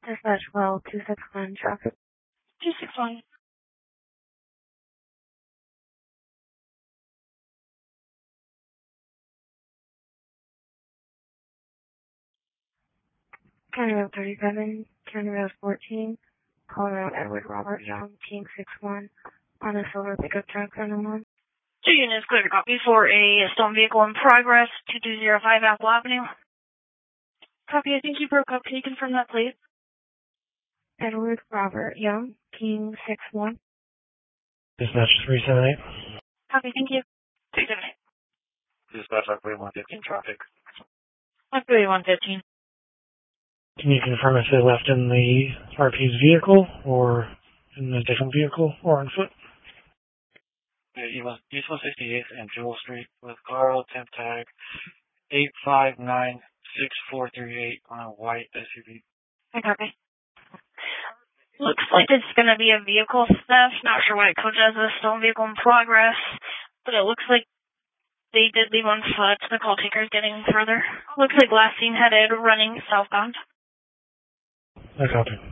Dispatch well 261 traffic. 261. County Road 37, County Road 14, Colorado Edward Robert Young, Team 61, on a silver pickup truck on 1. 2 units clear to copy for a stolen vehicle in progress, 2205 Apple Avenue. Copy, I think you broke up. Can you confirm that, please? Edward Robert Young, Team 61. Dispatch 378. Copy, thank you. 378. Dispatch Highway 115 traffic. Highway 115. Can you confirm if they left in the RP's vehicle or in a different vehicle or on foot? East 168th and Jewel Street with Carl temp tag 8596438 on a white SUV. I copy. Looks like it's going to be a vehicle theft. Not sure why it codes as a stolen vehicle in progress, but it looks like they did leave on foot. The call taker is getting further. Looks like last seen headed running southbound. I copy.